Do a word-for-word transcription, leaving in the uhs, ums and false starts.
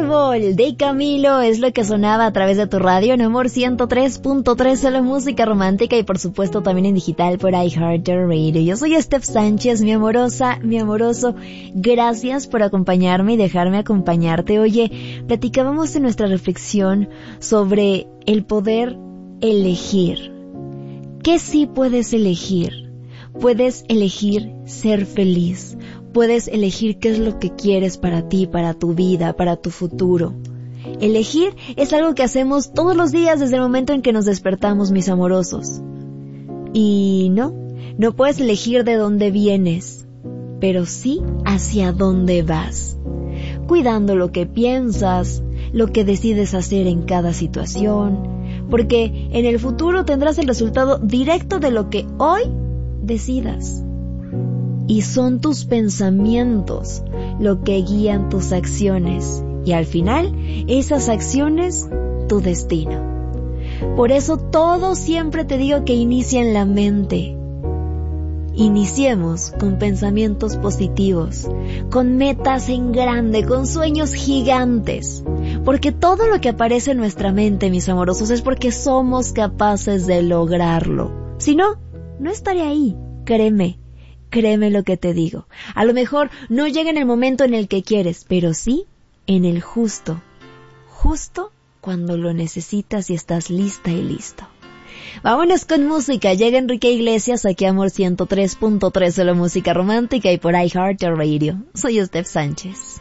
Árbol de Camilo es lo que sonaba a través de tu radio en Amor ciento tres punto tres, solo música romántica y por supuesto también en digital por iHeartRadio. Yo soy Steph Sánchez, mi amorosa, mi amoroso. Gracias por acompañarme y dejarme acompañarte. Oye, platicábamos en nuestra reflexión sobre el poder elegir. ¿Qué sí puedes elegir? Puedes elegir ser feliz. Puedes elegir qué es lo que quieres para ti, para tu vida, para tu futuro. Elegir es algo que hacemos todos los días desde el momento en que nos despertamos, mis amorosos. Y no, no puedes elegir de dónde vienes, pero sí hacia dónde vas. Cuidando lo que piensas, lo que decides hacer en cada situación, porque en el futuro tendrás el resultado directo de lo que hoy decidas. Y son tus pensamientos lo que guían tus acciones. Y al final, esas acciones, tu destino. Por eso todo siempre te digo que inicia en la mente. Iniciemos con pensamientos positivos, con metas en grande, con sueños gigantes. Porque todo lo que aparece en nuestra mente, mis amorosos, es porque somos capaces de lograrlo. Si no, no estaré ahí, créeme. Créeme lo que te digo. A lo mejor no llega en el momento en el que quieres, pero sí en el justo. Justo cuando lo necesitas y estás lista y listo. Vámonos con música. Llega Enrique Iglesias aquí a Amor ciento tres punto tres, solo música romántica y por iHeartRadio. Soy Steph Sánchez.